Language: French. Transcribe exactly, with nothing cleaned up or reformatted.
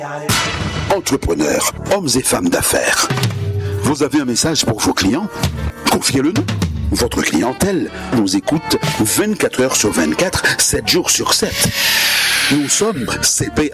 Entrepreneurs, hommes et femmes d'affaires. Vous avez un message pour vos clients? Confiez-le-nous. Votre clientèle nous écoute vingt-quatre heures sur vingt-quatre, sept jours sur sept. Nous sommes C P